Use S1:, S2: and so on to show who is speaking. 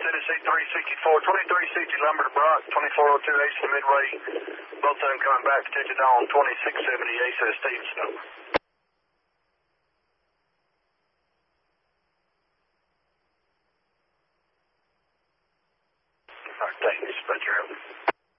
S1: Tennessee 364, 2360 Lumber to Brock, 2402 Ace to Midway. Both of them coming back to Dawn, 2670 Ace to Stevenson. All right, thanks, dispatcher.